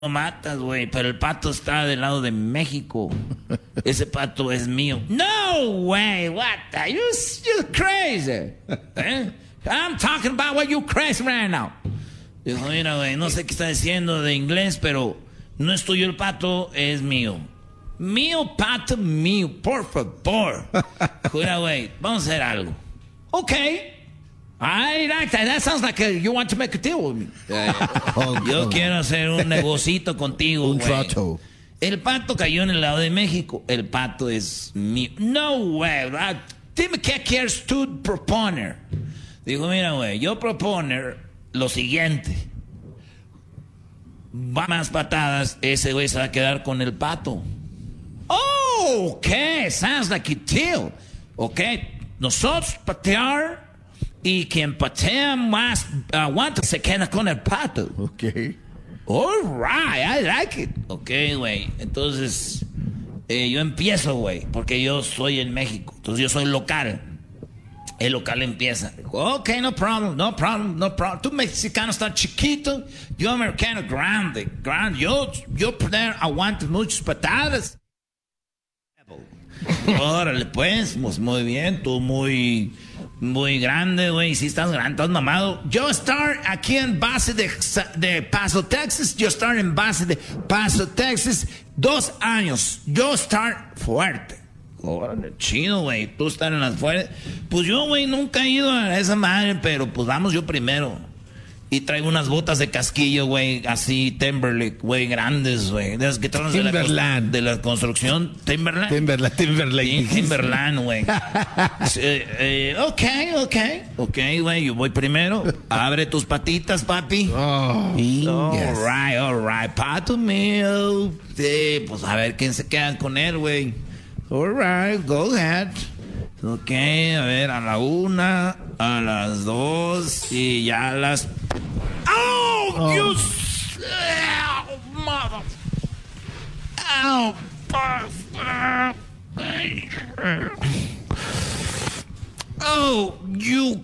lo matas, güey, pero el pato está del lado de México. Ese pato es mío. No way, what the, you're crazy. ¿Eh? I'm talking about what you crazy right now. Dijo, mira, güey, no sé qué está diciendo de inglés, pero no es tuyo el pato, es mío. Mío, pato, mío, por favor. Mira, güey, vamos a hacer algo. Okay. I like that. That sounds like you want to make a deal with me. Yo quiero hacer un negocito contigo, un güey. trato. El pato cayó en el lado de México. El pato es mío. No, güey. Dime qué quieres tú proponer. Dijo, mira, güey, yo proponer lo siguiente. Va más patadas, ese güey se va a quedar con el pato. Oh, okay. Sounds like a deal. Okay. Nosotros patear. Y quien patea más aguanta se queda con el pato. Ok. All right, I like it. Ok, güey. Entonces, yo empiezo, güey. Porque yo soy en México. Entonces, yo soy local. El local empieza. Ok, no problem, no problem, no problem. Tú mexicano estás chiquito. Yo americano grande. Yo poder aguanto muchas patadas. Órale, pues muy bien. Tú muy grande, güey. Si estás grande, estás mamado. Yo estar aquí en base de Paso, Texas. Yo estar en base de Paso, Texas. 2 años. Yo estar fuerte. Órale, chido, güey. Tú estar en las fuertes. Pues yo, güey, nunca he ido a esa madre, pero pues vamos yo primero. Y traigo unas botas de casquillo, güey, así, Timberlake, güey, grandes, güey. De las que traen de la construcción. Timberland, güey. Ok, güey, yo voy primero. Abre tus patitas, papi. Oh, yes. All right, pato mío. Sí, pues a ver quién se queda con él, güey. All right, go ahead. Ok, a ver, a la 1, a las 2 y ya a las... Oh, you... Oh, mother... Oh, oh, you...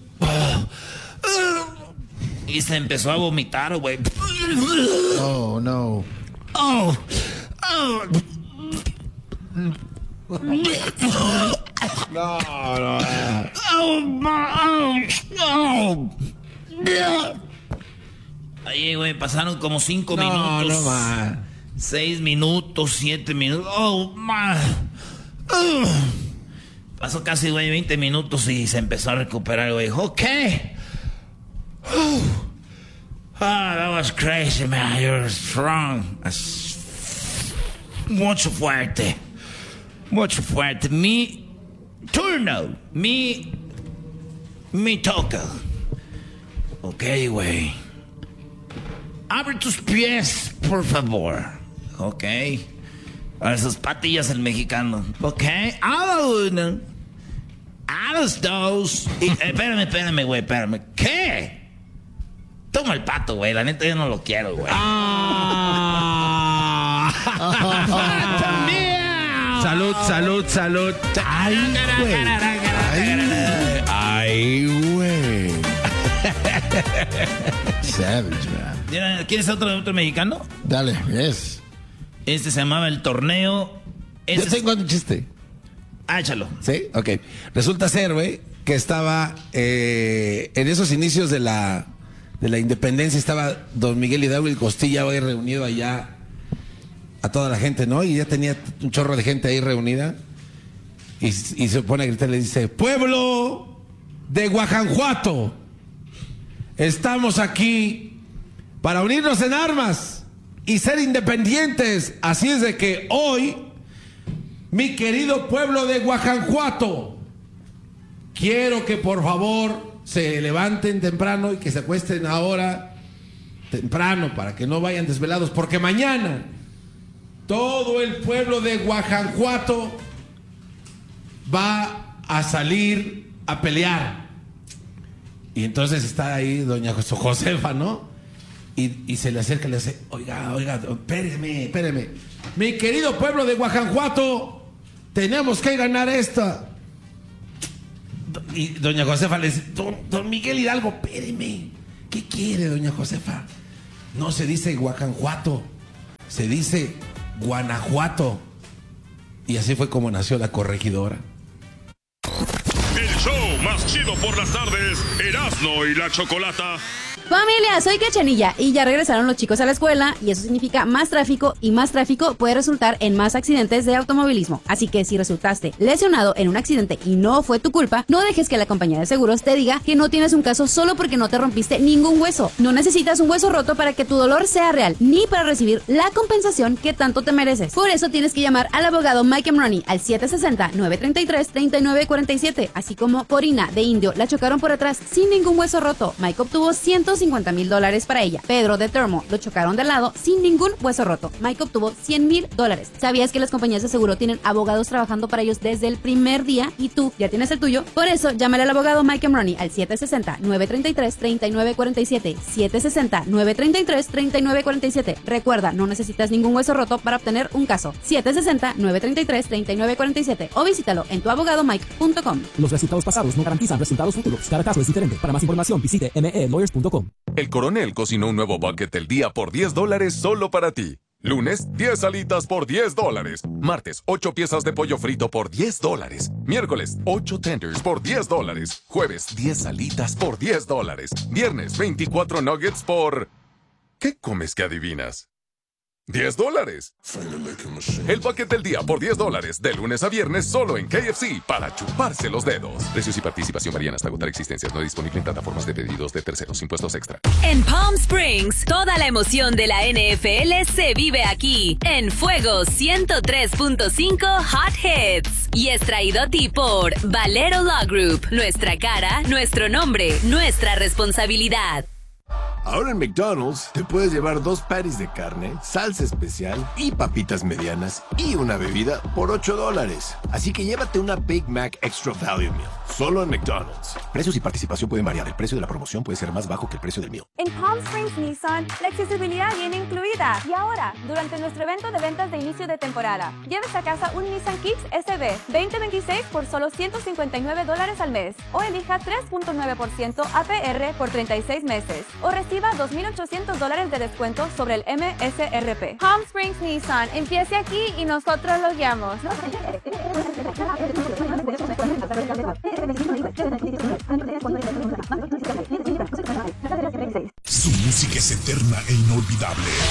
Y se empezó a vomitar, güey. Oh, no. Oh. No. Ahí, güey, pasaron como 5 minutos. No, man. 6 minutos, 7 minutos. Oh, man. Pasó casi, güey, 20 minutos y se empezó a recuperar, güey. Ok. That was crazy, man. You're strong. Mucho fuerte. Mi turno. Mi toca. Ok, güey. Abre tus pies, por favor. Ok. A esas patillas el mexicano. Ok. A la 1. A las 2. Espérame, güey, espérame. ¿Qué? Toma el pato, güey. La neta yo no lo quiero, güey. Salud. Ay, güey. Savage, man. ¿Quieres otro mexicano? Dale, yes. Este se llamaba El Torneo. Yo tengo un chiste. Échalo. ¿Sí? Ok. Resulta ser, güey, que estaba en esos inicios de la independencia, estaba don Miguel Hidalgo y Costilla, güey, reunido allá a toda la gente, ¿no? Y ya tenía un chorro de gente ahí reunida. Y se pone a gritar y le dice: pueblo de Guajanjuato, estamos aquí para unirnos en armas y ser independientes. Así es de que hoy, mi querido pueblo de Guajanjuato, quiero que por favor se levanten temprano y que se acuesten ahora temprano para que no vayan desvelados, porque mañana todo el pueblo de Guajanjuato va a salir a pelear. Y entonces está ahí doña Josefa, ¿no? Y se le acerca y le dice: oiga, espéreme. Mi querido pueblo de Guajanjuato, tenemos que ganar esta. Y doña Josefa le dice: don Miguel Hidalgo, espéreme. ¿Qué quiere, doña Josefa? No se dice Guajanjuato, se dice Guanajuato. Y así fue como nació la corregidora. El show más chido por las tardes, Erasmo y la Chocolata. Familia, soy Cachanilla y ya regresaron los chicos a la escuela y eso significa más tráfico y más tráfico puede resultar en más accidentes de automovilismo. Así que si resultaste lesionado en un accidente y no fue tu culpa, no dejes que la compañía de seguros te diga que no tienes un caso solo porque no te rompiste ningún hueso. No necesitas un hueso roto para que tu dolor sea real, ni para recibir la compensación que tanto te mereces. Por eso tienes que llamar al abogado Mike Emroni al 760-933-3947, así como Corina de Indio la chocaron por atrás sin ningún hueso roto. Mike obtuvo $150,000 para ella. Pedro de Termo lo chocaron de lado sin ningún hueso roto. Mike obtuvo $100,000. ¿Sabías que las compañías de seguro tienen abogados trabajando para ellos desde el primer día y tú ya tienes el tuyo? Por eso, llámale al abogado Mike Emroni al 760-933-3947. 760-933-3947. Recuerda, no necesitas ningún hueso roto para obtener un caso. 760-933-3947 o visítalo en tuabogadomike.com. Los resultados pasados no garantizan resultados futuros. Cada caso es diferente. Para más información, visite melawyers.com. El Coronel cocinó un nuevo bucket del día por $10 solo para ti. Lunes, 10 alitas por $10. Martes, 8 piezas de pollo frito por $10. Miércoles, 8 tenders por $10. Jueves, 10 alitas por $10. Viernes, 24 nuggets por... ¿Qué comes que adivinas? $10. El bucket del día por $10, de lunes a viernes solo en KFC, para chuparse los dedos. Precios y participación varían hasta agotar existencias. No disponible en plataformas de pedidos de terceros. Impuestos extra. En Palm Springs, toda la emoción de la NFL se vive aquí, en Fuego 103.5 Hot Hits. Y es traído a ti por Valero Law Group. Nuestra cara, nuestro nombre, nuestra responsabilidad. Ahora en McDonald's te puedes llevar 2 patties de carne, salsa especial y papitas medianas y una bebida por $8. Así que llévate una Big Mac Extra Value Meal, solo en McDonald's. Precios y participación pueden variar. El precio de la promoción puede ser más bajo que el precio del meal. En Palm Springs Nissan, la accesibilidad viene incluida. Y ahora, durante nuestro evento de ventas de inicio de temporada, lleves a casa un Nissan Kicks SB 2026 por solo $159 al mes. O elija 3.9% APR por 36 meses. O reciba $2,800 de descuento sobre el MSRP. Palm Springs Nissan, empiece aquí y nosotros lo guiamos. Su música es eterna e inolvidable.